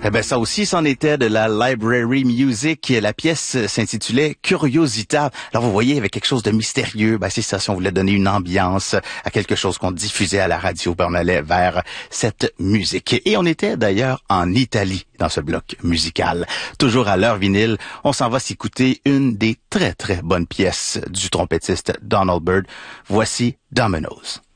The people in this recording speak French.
Eh ben ça aussi, c'en était de la Library Music. La pièce s'intitulait Curiosita. Alors vous voyez, avec quelque chose de mystérieux, c'est ça, si on voulait donner une ambiance à quelque chose qu'on diffusait à la radio, on allait vers cette musique. Et on était d'ailleurs en Italie dans ce bloc musical. Toujours à l'heure vinyle, on s'en va s'écouter une des très très bonnes pièces du trompettiste Donald Byrd. Voici Dominoes.